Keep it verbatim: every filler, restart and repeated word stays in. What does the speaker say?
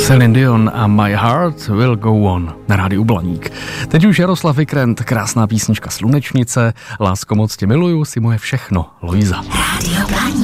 Celine Dion a My Heart Will Go On na rádiu Blaník. Teď už Jaroslav Vikrent, krásná písnička Slunečnice, Lásko, moc tě miluju, si moje všechno, Lojza. Rádio